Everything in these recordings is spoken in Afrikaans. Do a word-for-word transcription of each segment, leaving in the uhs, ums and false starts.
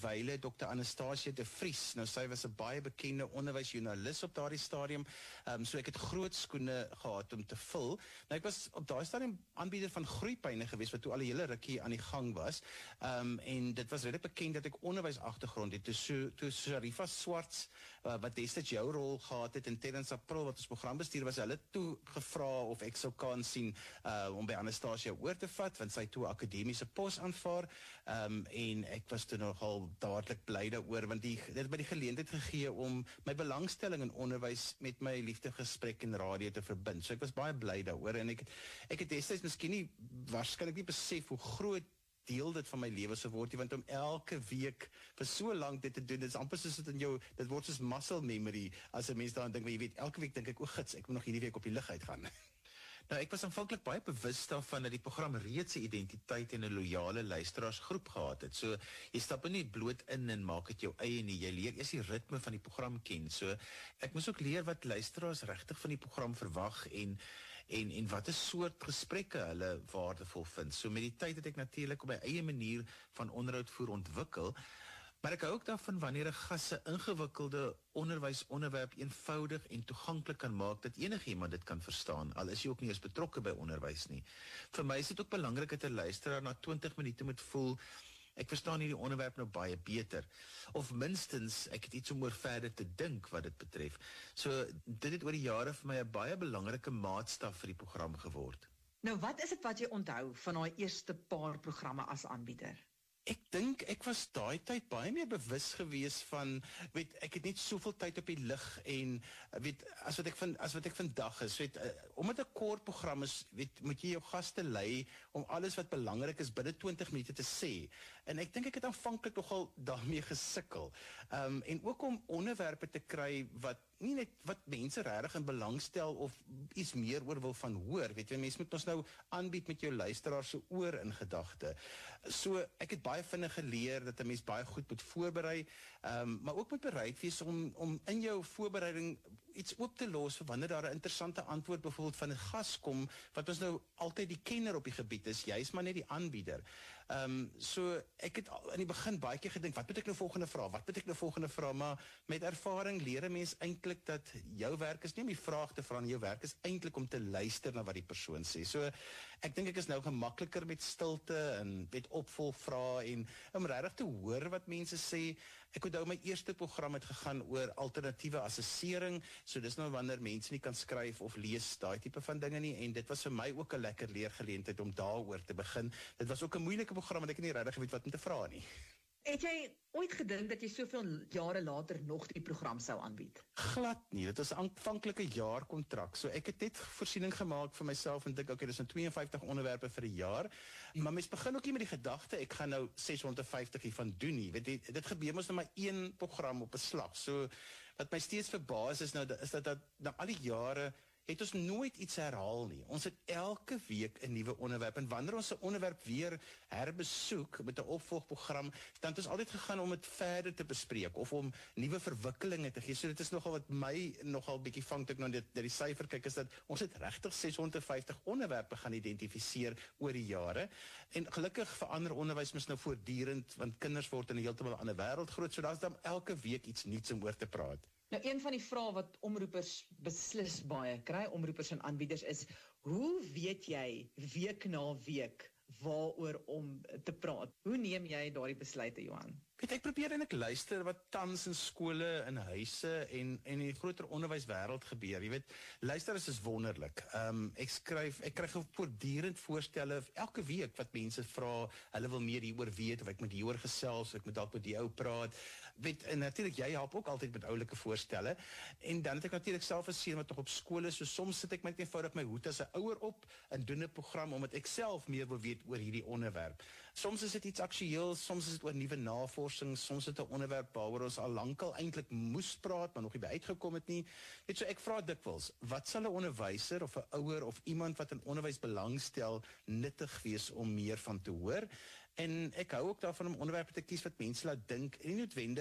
wyle dokter Anastasia de Vries. Nou sy was 'n baie bekende onderwysjoernalis op daardie stadium. Um, so ek het groot skoene gehad om te vul. Nou ek was op daai stadium aanbieder van Groeipyne geweest wat toe al 'n hele rukkie aan die gang was. Um, en dit was regtig bekend dat ek onderwys agtergrond het. Toe so toe Sharifa Swarts uh, wat destyds jou rol gehad het in Terrence April wat ons programbestuur was, hulle toe gevra of ek sou kan sien uh, om by Anastasia oor te vat want sy toe 'n akademiese pos aanvaar. Um, en ek was toe nogal dadelik bly daaroor want die dit het my die geleentheid gegee om my belangstelling in onderwys met my liefdegesprek in radio te verbind. So ek was baie bly daaroor en ek ek het destyds miskien nie waarskynlik nie besef hoe groot deel dit van my lewe sou word, want om elke week vir so lank dit te doen, dit is amper soos dit in jou, dit word soos muscle memory, as 'n mens daaraan dink, maar jy weet, elke week dink ek, o gits, ek moet nog hierdie week op die lug uitgaan. Nou, ek was aanvanklik baie bewus daarvan dat die program reeds 'n identiteit en 'n loyale luisteraarsgroep gehad het. So, jy stap nie bloot in en maak dit jou eie nie. Jy leer eers die ritme van die program ken. So, ek moes ook leer wat luisteraars regtig van die program verwag en en en watter soort gesprekke hulle waardevol vind. So, met die tyd het ek natuurlik op my eie manier van onderhoud voer ontwikkel. Maar ek hou ook daarvan wanneer 'n gas 'n ingewikkelde onderwysonderwerp eenvoudig en toeganklik kan maak dat enigiemand dit kan verstaan, al is jy ook nie eens betrokke by onderwys nie. Vir my is dit ook belangrik dat 'n luisteraar na twintig minute moet voel, ek verstaan hierdie onderwerp nou baie beter, of minstens ek het iets om oor verder te dink wat dit betref. So dit het oor die jare vir my 'n baie belangrike maatstaf vir die program geword. Nou wat is dit wat jy onthou van daai eerste paar programme as aanbieder? Ek dink ek was daai tyd baie meer bewus gewees van, weet, ek het net soveel tyd op die lug en weet, as wat ek van as wat ek vandag is, weet, uh, omdat 'n kort program is, weet, moet jy jou gaste lei om alles wat belangrik is binne twintig minute te sê. En ek dink ek het aanvanklik nogal daarmee gesukkel. Um, en ook om onderwerpe te kry wat nie net wat mense regtig in belang stel of iets meer oor wil van hoor, weet jy, mense moet ons nou aanbied met jou luisteraar se oor in gedagte. So ek het baie vinnig geleer dat 'n mens baie goed moet voorberei, um, maar ook moet bereid wees om om in jou voorbereiding iets oop te los vir wanneer daar 'n interessante antwoord byvoorbeeld van 'n gas kom wat ons nou altyd die kenner op die gebied is, jy is maar net die aanbieder. Um, so ek het in die begin baie keer gedink, wat moet ek nou volgende vra? Wat moet ek nou volgende vra? Maar met ervaring leer 'n mens eintlik dat jou werk is nie om die vraag te vra nie, jou werk is eintlik om te luister na wat die persoon sê. So ek dink ek is nou gemakliker met stilte en met opvolgvrae en om regtig te hoor wat mense sê. Ek onthou my eerste program het gegaan oor alternatiewe assessering, so dis nou wanneer mense nie kan skryf of lees, daai tipe van dinge nie, en dit was vir my ook 'n lekker leergeleentheid om daaroor te begin. Dit was ook 'n moeilike program want ek het nie regtig geweet wat om te vra nie. Het jy ooit gedink dat jy soveel jare later nog die program sou aanbied? Glad nie, dit is 'n aanvanklike jaarkontrak. So ek het net voorsiening gemaak vir myself en dink, okay, dis nou twee en vyftig onderwerpe vir 'n jaar. Maar mens begin ook nie met die gedagte ek gaan nou ses honderd vyftig hiervan doen nie. Weet jy, dit gebeur mos net maar een program op 'n slag. So wat my steeds verbaas is nou is dat dat na al die jare het ons nooit iets herhaal nie. Ons het elke week 'n nuwe onderwerp en wanneer ons 'n onderwerp weer herbesoek met 'n opvolgprogram, dan het ons altyd gegaan om dit verder te bespreek of om nuwe verwikkelinge te gee. So dit is nogal wat my nogal bietjie vang toe ek nou dit die syfer kyk, is dat ons het regtig ses honderd vyftig onderwerpe gaan identifiseer oor die jare. En gelukkig verander onderwys mos nou voortdurend want kinders word in 'n heeltemal ander wêreld groot, so daar's dan elke week iets nuuts om oor te praat. Nou, een van die vrae wat omroepers beslis baie kry, omroepers en aanbieders, is hoe weet jy week na week waaroor om te praat? Hoe neem jy daardie besluite, Johan? Weet, ek probeer en ek luister wat tans in skole, in huise en en in die groter onderwyswêreld gebeur. Jy weet, luister is wonderlik. Um, ek skryf, ek kry voortdurend voorstelle elke week wat mense vra, hulle wil meer hieroor weet of ek moet hieroor gesels, ek moet dalk met die ou praat. Weet, en natuurlik jy help ook altyd met oulike voorstelle. En dan het ek natuurlik self 'n seun wat nog op skool is, so soms sit ek met eenvoudig my hoed as 'n ouer op en doen 'n program omdat ek self meer wil weet oor hierdie onderwerp. Soms is dit iets aktueel, soms is dit oor nuwe navorsing, soms is dit 'n onderwerp waaroor ons al lankal eintlik moes praat, maar nog nie by uitgekom het nie. Weet so, ek vra dikwels, wat sal 'n onderwyser of 'n ouer of iemand wat in onderwys belangstel nuttig wees om meer van te hoor? En ek hou ook daarvan om onderwerpe te kies wat mense laat dink en nie noodwendig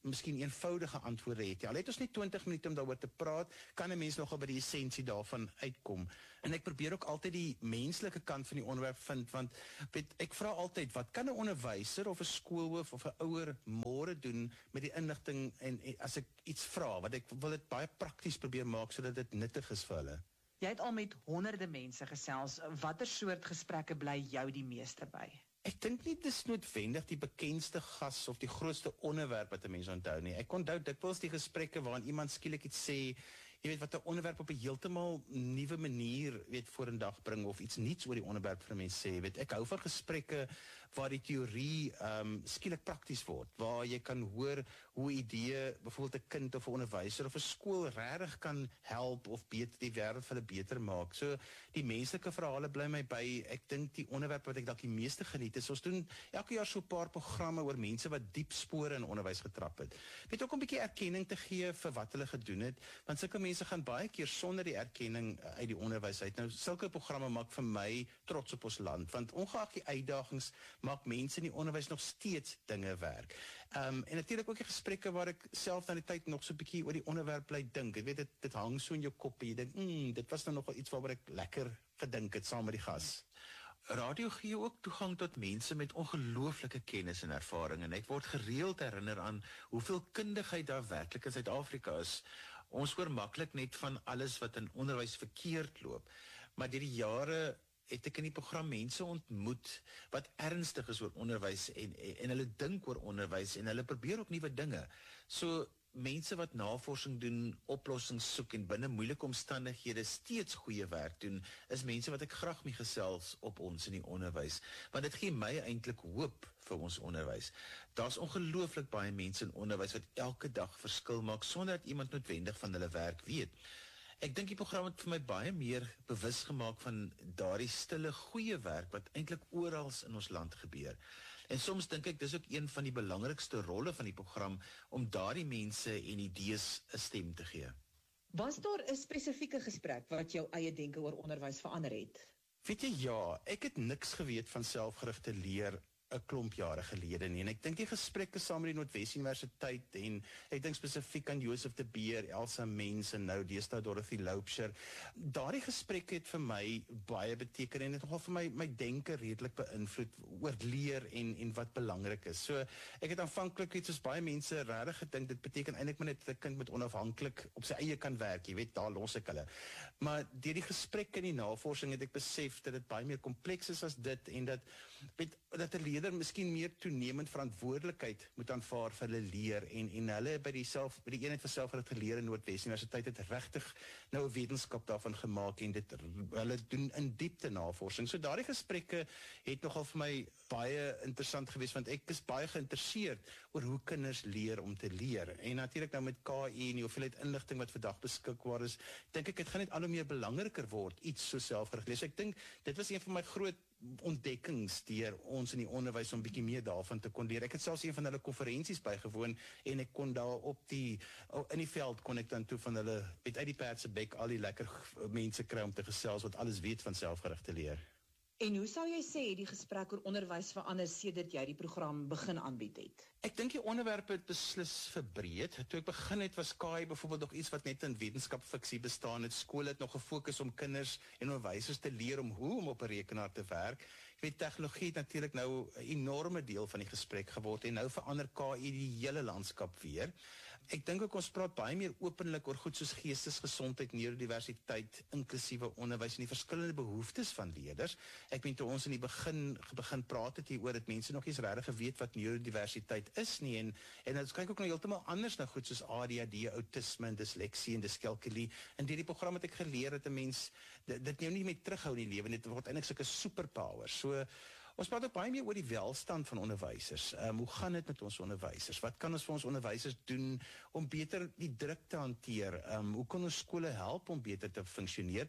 miskien eenvoudige antwoorde het. Ja, al het ons net twintig minute om daaroor te praat, kan 'n mens nogal by die essensie daarvan uitkom. En ek probeer ook altyd die menslike kant van die onderwerp vind, want weet, ek vra altyd, wat kan 'n onderwyser of 'n skoolhoof of 'n ouer môre doen met die inligting, en, en as ek iets vra, wat ek wil dit baie prakties probeer maak sodat dit nuttig is vir hulle. Jy het al met honderde mense gesels. Watter soort gesprekke bly jou die meeste by? Ek dink nie dis noodwendig die bekendste gas of die grootste onderwerp wat 'n mens onthou nie. Ek onthou dikwels die gesprekke waarin iemand skielik iets sê, jy weet, wat 'n onderwerp op 'n heeltemal nuwe manier, weet, vorendag bring, of iets niets oor die onderwerp vir mense sê. Weet, ek hou van gesprekke waar die teorie um, skielik prakties word, waar jy kan hoor hoe 'n idee, byvoorbeeld 'n kind of 'n onderwyser of 'n skool regtig kan help of beter die wêreld vir hulle beter maak. So die menslike verhale bly my by. Ek dink die onderwerp wat ek dalk die meeste geniet is, ons doen elke jaar so 'n paar programme oor mense wat diep spore in onderwys getrap het. Weet, ook om 'n bietjie erkenning te gee vir wat hulle gedoen het, want sulke mense gaan baie keer sonder die erkenning uit die onderwys uit. Nou, sulke programme maak vir my trots op ons land, want ongeag die uitdagings maak mense in die onderwys nog steeds dinge werk. Um, en natuurlik ook die gesprekke waar ek self na die tyd nog so 'n bietjie oor die onderwerp bly dink. Jy weet, dit, dit hang so in jou kop en jy dink, mm, dit was nou nogal iets waaroor ek lekker gedink het saam met die gas. Radio gee ook toegang tot mense met ongelooflike kennis en ervaring, en ek word gereeld herinner aan hoeveel kundigheid daar werklik in Suid-Afrika is. Ons hoor maklik net van alles wat in onderwys verkeerd loop, maar deur die jare het ek in die program mense ontmoet wat ernstig is oor onderwys en, en, en hulle dink oor onderwys en hulle probeer ook nuwe dinge. So mense wat navorsing doen, oplossings soek en binne moeilike omstandighede steeds goeie werk doen, is mense wat ek graag mee gesels op ons in die onderwys, want dit gee my eintlik hoop vir ons onderwys. Daar's ongelooflik baie mense in onderwys wat elke dag verskil maak sonder dat iemand noodwendig van hulle werk weet. Ek dink die program het vir my baie meer bewus gemaak van daardie stille goeie werk wat eintlik oral in ons land gebeur. En soms dink ek dis ook een van die belangrikste rolle van die program om daardie mense en idees 'n stem te gee. Was daar 'n spesifieke gesprek wat jou eie denke oor onderwys verander het? Weet jy, ja, ek het niks geweet van selfgerigte leer 'n klomp jare gelede nie, en ek dink die gesprekke saam met die Noordwes Universiteit, en ek dink spesifiek aan Joseph de Beer, Elsa Mens en nou deesdae Dorothy Loubser, daardie gesprekke het vir my baie beteken en het nogal vir my my denke redelik beïnvloed oor leer en en wat belangrik is. So ek het aanvanklik iets soos baie mense regtig gedink dit beteken eintlik maar net 'n kind moet onafhanklik op sy eie kan werk, jy weet, daar los ek hulle. Maar deur die gesprekke en die navorsing het ek besef dat dit baie meer kompleks is as dit, en dat weet dat 'n leerder miskien meer toenemend verantwoordelikheid moet aanvaar vir hulle leer, en en hulle by die self by die eenheid vir selfgerigte leer in Noordwes Universiteit het regtig nou 'n wetenskap daarvan gemaak, en dit hulle doen in diepte navorsing. So daardie gesprekke het nogal vir my baie interessant gewees, want ek is baie geïnteresseerd oor hoe kinders leer om te leer. En natuurlik nou met K I en die hoeveelheid inligting wat vandag beskikbaar is, dink ek dit gaan net al hoe meer belangriker word, iets so selfgerig leer. So ek dink dit was een van my groot ontdekkings deur ons in die onderwys om bietjie meer daarvan te kon leer. Ek het selfs een van hulle konferensies bygewoon, en ek kon daar op die in die veld kon ek dan toe van hulle met uit die perd se bek al die lekker mense kry om te gesels wat alles weet van selfgerigte leer. En hoe sou jy sê die gesprek oor onderwys verander sedert jy die program begin aanbied het? Ek dink die onderwerpe het beslis verbreed. Toe ek begin het, was K I byvoorbeeld nog iets wat net in wetenskapfiksie bestaan het. Skole het nog gefokus om kinders en onderwysers te leer om hoe om op 'n rekenaar te werk. Jy weet, tegnologie het natuurlik nou 'n enorme deel van die gesprek geword, en nou verander K I die hele landskap weer. Ek dink ook ons praat baie meer openlik oor goed soos geestesgesondheid, neurodiversiteit, inklusiewe onderwys en die verskillende behoeftes van leerders. Ek meen toe ons in die begin begin praat het hieroor, het mense nog nie regtig geweet wat neurodiversiteit is nie, en en ons kyk ook nou heeltemal anders na goed soos A D H D, autisme en disleksie en dyskalkulie. En deur die program het ek geleer dat 'n mens dit, dit jou nie meer terughou in die lewe, dit word eintlik sulke superpowers. So ons praat ook baie meer oor die welstand van onderwysers. Um, hoe gaan dit met ons onderwysers? Wat kan ons vir ons onderwysers doen om beter die druk te hanteer? Um, hoe kan ons skole help om beter te funksioneer?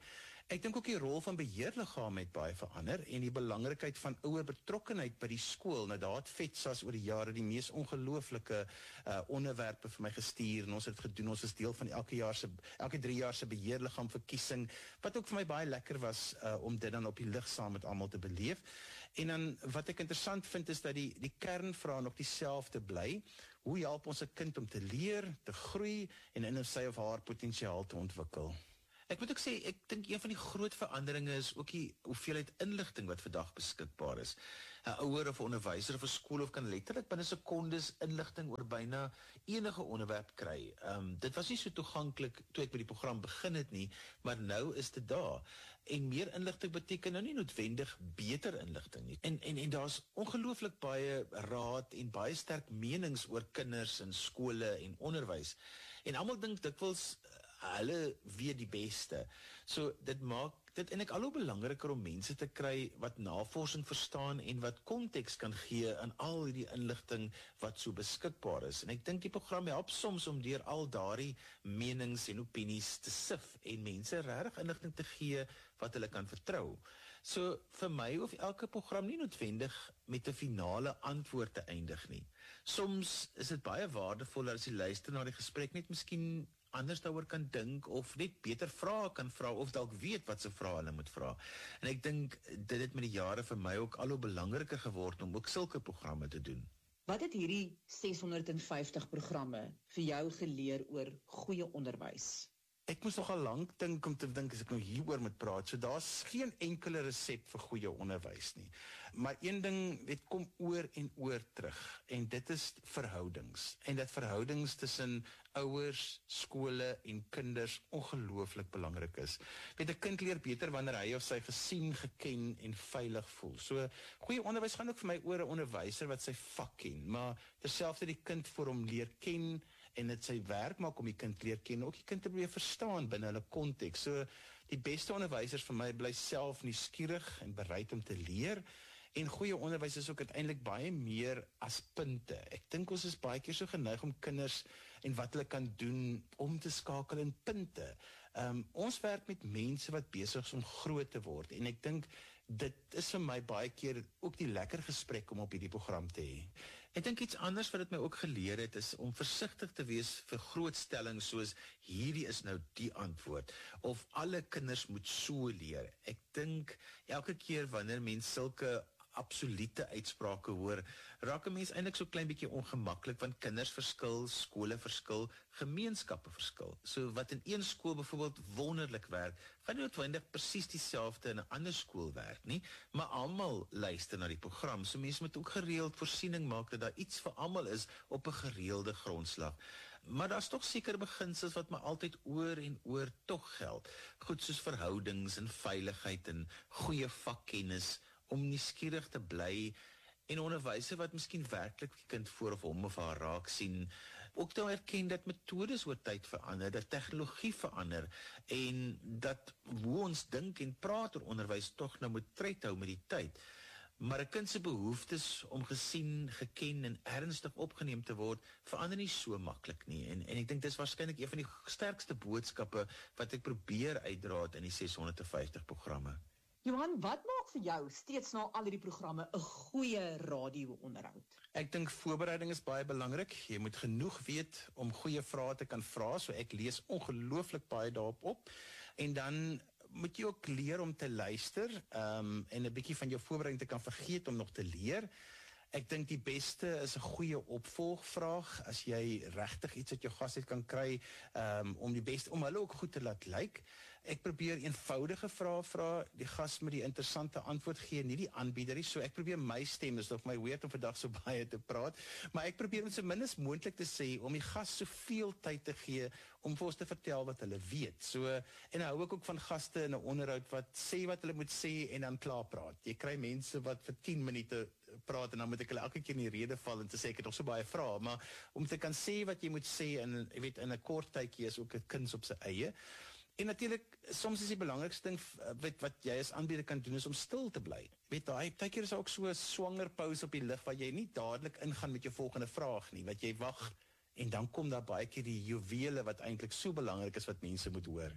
Ek dink ook die rol van beheerliggaam het baie verander en die belangrikheid van ouer betrokkenheid by die skool. Nou daar het FETSAS oor die jare die mees ongelooflike uh, onderwerpe vir my gestuur en ons het dit gedoen. Ons is deel van die elke jaar se elke drie jaar se beheerliggaam verkiesing wat ook vir my baie lekker was uh, om dit dan op die lig saam met almal te beleef. En dan wat ek interessant vind is dat die die kernvrae nog dieselfde bly. Hoe help ons 'n kind om te leer, te groei en in sy of haar potensiaal te ontwikkel? Ek moet ook sê, ek dink een van die groot veranderinge is ook die hoeveelheid inligting wat vandag beskikbaar is. 'n Ouer of 'n onderwyser of 'n skool of kan letterlik binne sekondes inligting oor byna enige onderwerp kry. Um, dit was nie so toeganklik toe ek met die program begin het nie, maar nou is dit daar. En meer inligting beteken nou nie noodwendig beter inligting nie. En en en daar's ongelooflik baie raad en baie sterk menings oor kinders en skole en onderwys. En almal dink dikwels hulle weet die beste. So dit maak dit en ek al hoe belangriker om mense te kry wat navorsing verstaan en wat konteks kan gee aan al hierdie inligting wat so beskikbaar is. En ek dink die program help soms om deur al daardie menings en opinies te sif en mense regtig inligting te gee wat hulle kan vertrou. So vir my hoef elke program nie noodwendig met 'n finale antwoord te eindig nie. Soms is dit baie waardevol as jy luister na die gesprek net miskien anders daaroor kan dink of net beter vrae kan vra of dalk weet wat se vrae hulle moet vra. En ek dink dit het met die jare vir my ook al hoe belangriker geword om ook sulke programme te doen. Wat het hierdie ses honderd vyftig programme vir jou geleer oor goeie onderwys? Ek moes nogal lank dink om te dink as ek nou hieroor moet praat. So daar's geen enkele resep vir goeie onderwys nie. Maar een ding, dit kom oor en oor terug en dit is verhoudings. En dat verhoudings tussen ouers, skole en kinders ongelooflik belangrik is. Weet 'n kind leer beter wanneer hy of sy gesien, geken en veilig voel. So goeie onderwys gaan ook vir my oor 'n onderwyser wat sy vak ken, maar terselfdertyd die kind vir hom leer ken en dit sy werk maak om die kind leer ken, ook die kind te probeer verstaan binne hulle konteks. So die beste onderwysers vir my bly self nuuskierig en bereid om te leer. En goeie onderwys is ook uiteindelik baie meer as punte. Ek dink ons is baie keer so geneig om kinders en wat hulle kan doen om te skakel in punte. Um, ons werk met mense wat besig is om groot te word en ek dink dit is vir my baie keer ook die lekker gesprek om op hierdie program te hê. Ek dink iets anders wat dit my ook geleer het is om versigtig te wees vir grootstellings soos hierdie is nou die antwoord of alle kinders moet so leer. Ek dink elke keer wanneer mense sulke absolute uitsprake hoor, raak 'n mens eintlik so klein bietjie ongemaklik want kinders verskil, skole verskil, gemeenskappe verskil. So wat in een skool byvoorbeeld wonderlik werk, gaan nie noodwendig presies dieselfde in 'n ander skool werk nie, maar almal luister na die program. So mense moet ook gereeld voorsiening maak dat daar iets vir almal is op 'n gereelde grondslag. Maar daar's tog sekere beginsels wat maar altyd oor en oor tog geld. Goed soos verhoudings en veiligheid en goeie vakkennis, om nuuskierig te bly en onderwyser wat miskien werklik die kind voor of hom of haar raak sien, ook te erken dat metodes oor tyd verander, dat tegnologie verander en dat hoe ons dink en praat oor onderwys tog nou moet tred hou met die tyd. Maar 'n kind se behoeftes om gesien, geken en ernstig opgeneem te word, verander nie so maklik nie. En en ek dink dis waarskynlik een van die sterkste boodskappe wat ek probeer uitdra in die ses honderd vyftig programme. Johan, wat maak vir jou steeds na al hierdie programme 'n goeie radio-onderhoud? Ek dink voorbereiding is baie belangrik. Jy moet genoeg weet om goeie vrae te kan vra, so ek lees ongelooflik baie daarop op. En dan moet jy ook leer om te luister, um, en 'n bietjie van jou voorbereiding te kan vergeet om nog te leer. Ek dink die beste is 'n goeie opvolgvraag as jy regtig iets uit jou gas het kan kry, um, om die beste om hulle ook goed te laat lyk. Ek probeer eenvoudige vrae vra, die gas met die interessante antwoord gee, nie die aanbieder nie. So ek probeer my stem, is nog my weird om vandag so baie te praat, maar ek probeer om so min as moontlik te sê om die gas soveel tyd te gee om vir ons te vertel wat hulle weet. So en hou ek ook van gaste in 'n onderhoud wat sê wat hulle moet sê en dan klaar praat. Jy kry mense wat vir tien minute praat en dan moet ek hulle elke keer in die rede val en te sê ek het nog so baie vrae, maar om te kan sê wat jy moet sê in jy weet in 'n kort tydjie is ook 'n kuns op sy eie. En natuurlik, soms is die belangrikste ding weet, wat jy as aanbieder kan doen, is om stil te bly. Weet, daai partykeer is ook so 'n swanger pause op die lig, waar jy nie dadelik ingaan met jou volgende vraag nie, wat jy wag, en dan kom daar baie keer die juwele wat eintlik so belangrik is, wat mense moet hoor.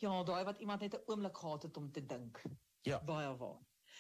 Ja, daai wat iemand net 'n oomblik gehad het om te dink. Ja. Baie waar.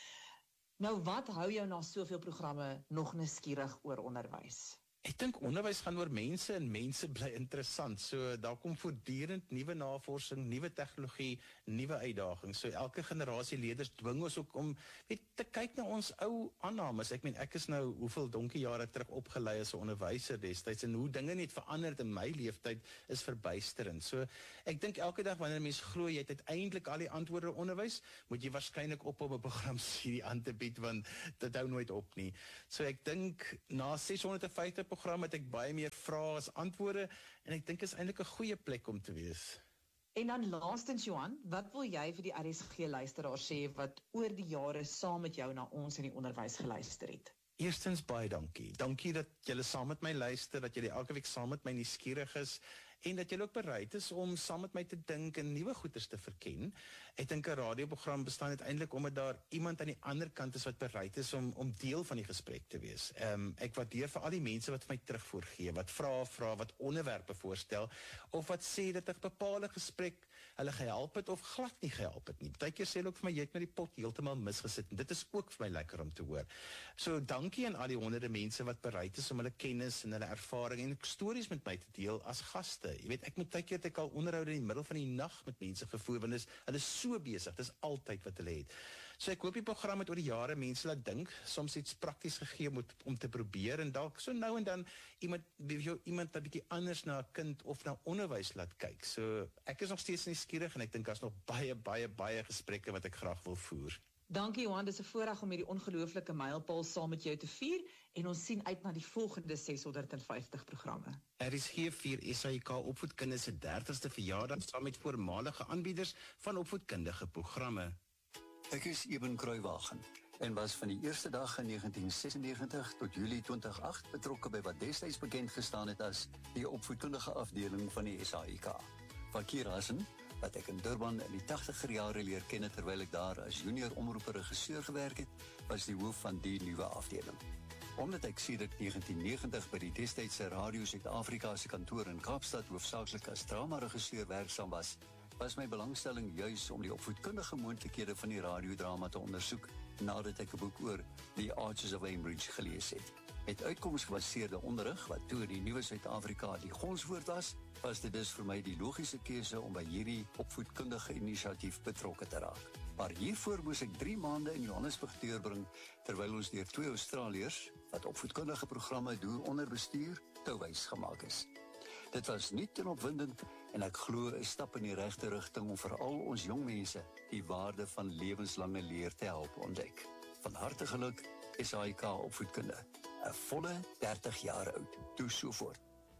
Nou, wat hou jou na soveel programme nog nuuskierig oor onderwys? Ek dink onderwys gaan oor mense en mense bly interessant. So daar kom voortdurend nuwe navorsing, nuwe tegnologie, nuwe uitdagings. So elke generasie leerders dwing ons ook om weet te kyk na ons ou aannames. Ek meen ek is nou hoeveel donkie jare terug opgelei as 'n onderwyser destyds en hoe dinge net verander het in my leeftyd is verbuisterend. So ek dink elke dag wanneer 'n mens glo jy het uiteindelik al die antwoorde op onderwys, moet jy waarskynlik op op 'n programserie aan te bied want dit hou nooit op nie. So ek dink na ses honderd en vyftig program het ek baie meer vrae as antwoorde en ek dink is eintlik 'n goeie plek om te wees. En dan laastens Johan, wat wil jy vir die R S G luisteraar sê wat oor die jare saam met jou na ons in die onderwys geluister het? Eerstens baie dankie. Dankie dat julle saam met my luister, dat julle elke week saam met my nuuskierig is en dat julle ook bereid is om saam met my te dink en nuwe goeders te verken. Ek dink 'n radioprogram bestaan uiteindelik omdat daar iemand aan die ander kant is wat bereid is om om deel van die gesprek te wees. Ehm um, ek waardeer vir al die mense wat vir my terugvoer gee, wat vrae vra, wat onderwerpe voorstel of wat sê dat 'n bepaalde gesprek hulle gehelp het of glad nie gehelp het nie. Partykeer sê hulle ook vir my jy het met die pot heeltemal misgesit en dit is ook vir my lekker om te hoor. So dankie aan al die honderde mense wat bereid is om hulle kennis en hulle ervaring en stories met my te deel as gaste. Jy weet, ek moet partykeer het ek al onderhoude in die middel van die nag met mense gevoer want is hulle is so besig, dis altyd wat hulle het. So ek hoop die program het oor die jare mense laat dink, soms iets prakties gegee om, om te probeer en dalk so nou en dan iemand iemand 'n bietjie anders na 'n kind of na onderwys laat kyk. So ek is nog steeds nuuskierig en ek dink daar's nog baie baie baie gesprekke wat ek graag wil voer. Dankie Johan, dis 'n voorreg om hierdie ongelooflike mylpaal saam met jou te vier en ons sien uit na die volgende ses honderd en vyftig programme. R S G vier S A I K opvoedkundige se dertigste verjaardag saam met voormalige aanbieders van opvoedkundige programme. Ek is Eben Kruiwagen en was van die eerste dag in negentien sesennegentig tot Julie twintig oh agt betrokke by wat destyds bekend gestaan het as die opvoedkundige afdeling van die S A I K. Fakir Hassan, wat ek in Durban in die tachtiger jare leer ken terwyl ek daar as junior omroeper regisseur gewerk het, was die hoof van die nuwe afdeling. Omdat ek sedert negentien negentig by die destydse Radio Suid-Afrika se kantoor in Kaapstad hoofsaaklik as drama-regisseur werksaam was, was my belangstelling juis om die opvoedkundige moontlikhede van die radiodrama te ondersoek nadat ek 'n boek oor The Archers of Cambridge gelees het. Met uitkomsgebaseerde onderrig, wat toe die nuwe Suid-Afrika die gonswoord was, was dit dus vir my die logiese keuse om by hierdie opvoedkundige inisiatief betrokke te raak. Maar hiervoor moes ek drie maande in Johannesburg deurbring, terwyl ons deur twee Australiërs, wat opvoedkundige programme doen onder bestuur, touwys gemaak is. Dit was nuut en opwindend en ek glo 'n stap in die regte rigting om vir al ons jong mense die waarde van lewenslange leer te help ontdek. Van harte geluk, S A I K opvoedkunde. 'n volle dertig jaar oud. Toe so voort.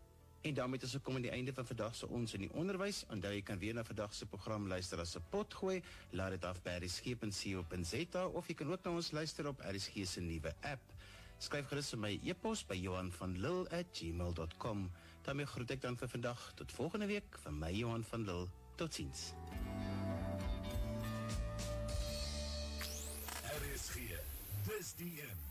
En daarmee is ons kom aan die einde van vandag se ons in die onderwys. Onthou jy kan weer na vandag se program luister as 'n pot gooi. Laat dit af by r s g punt co punt z a of jy kan ook na ons luister op R S G se nuwe app. Skryf gerus vir my e-pos by johan van lille at gmail dot com. daarmee groet ek dan vir vandag. Tot volgende week van my Johan van Lille. Totsiens. R S G, dis die een.